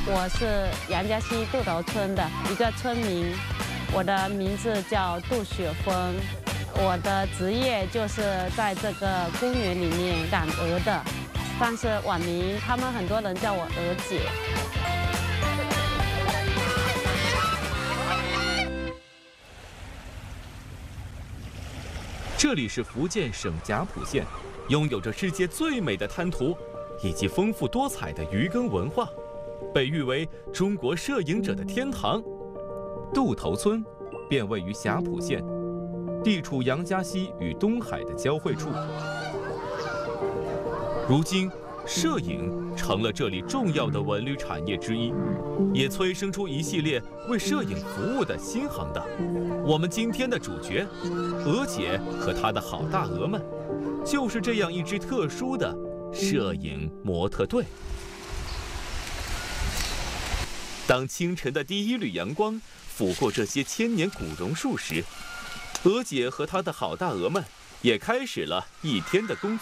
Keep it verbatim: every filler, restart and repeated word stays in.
我是杨家溪渡头村的一个村民，我的名字叫杜雪峰，我的职业就是在这个公园里面赶鹅的，但是网民他们很多人叫我鹅姐。 这里是福建省甲浦县，拥有着世界最美的滩涂，以及丰富多彩的渔耕文化，被誉为中国摄影者的天堂。渡头村便位于甲浦县，地处杨家溪与东海的交汇处。如今，摄影成了这里重要的文旅产业之一，也催生出一系列为摄影服务的新行当。我们今天的主角，鹅姐和她的好大鹅们，就是这样一支特殊的摄影模特队。当清晨的第一缕阳光拂过这些千年古榕树时，鹅姐和她的好大鹅们也开始了一天的工